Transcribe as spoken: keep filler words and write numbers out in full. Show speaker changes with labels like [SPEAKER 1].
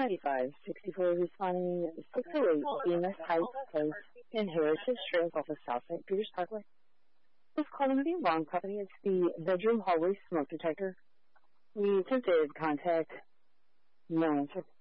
[SPEAKER 1] ninety-five sixty-four responding six oh eight Venus Heights Place in Heritage Trails off of Southside Peters Parkway. This calling the wrong property. It's the bedroom hallway smoke detector. We attempted contact. No answer.